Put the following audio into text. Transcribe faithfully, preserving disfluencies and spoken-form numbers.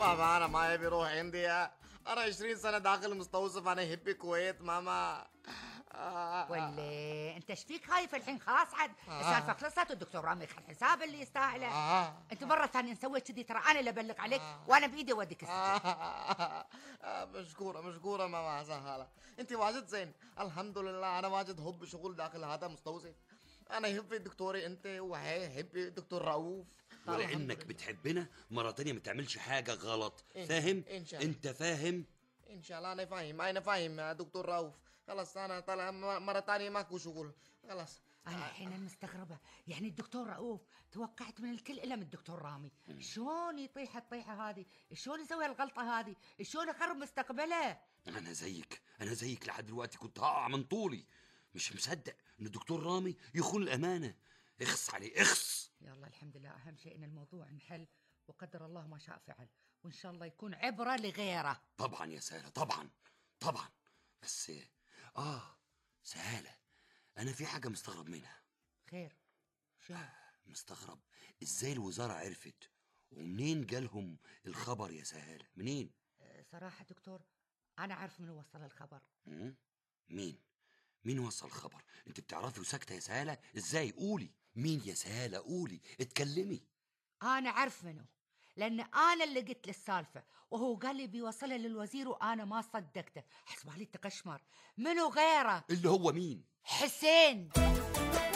ماما انا ما يبي روح عندي. انا عشرين سنه داخل المستوصف، انا يهبي كويت ماما. آه. ولا انت ايش فيك خايف الحين؟ خلاص عاد السالفه خلصت والدكتور رامي يخل حساب اللي يستاهله. آه. انت مره ثانيه سويت كذي ترى انا اللي ابلغ عليك وانا بايدي اوديك السجن. آه. آه. مشكوره مشكوره ماما سهاله، انت واجد زين الحمد لله. انا واجد حب شغل داخل هذا المستوصف. انا يهب دكتوري انت وهي يهب دكتور رؤوف. ولانك بتحبنا مره تانية ما تعملش حاجه غلط، إن فاهم؟ إن شاء الله. انت فاهم؟ ان شاء الله انا فاهم، انا فاهم يا دكتور رؤوف. خلاص انا طالع مره ثانيه ماكو شغل خلاص. انا الحين مستغربه، يعني الدكتور رؤوف توقعت من الكل الا من الدكتور رامي. شلون يطيح الطيحه هذه؟ شلون يسوي الغلطه هذه؟ شلون يخرب مستقبله؟ انا زيك انا زيك لحد دلوقتي كنت هقع من طولي، مش مصدق ان الدكتور رامي يخون الامانه. اخص عليه اخص. يلا الحمد لله، اهم شيء ان الموضوع انحل وقدر الله ما شاء فعل، وان شاء الله يكون عبره لغيره. طبعا يا سهله طبعا طبعا. بس اه سهله، انا في حاجه مستغرب منها. خير؟ شنو؟ مستغرب ازاي الوزاره عرفت ومنين جالهم الخبر يا سهاله؟ منين؟ أه صراحه دكتور انا عارف من وصل الخبر. مم؟ مين مين وصل الخبر؟ انت بتعرفي وساكته يا سهاله؟ ازاي؟ قولي مين يا سهاله، قولي اتكلمي. انا عارف منه، لان انا اللي قلت للسالفه وهو قال لي بيوصلها للوزير وانا ما صدقته. حسب علي تقشمر. منو غيره؟ اللي هو مين؟ حسين.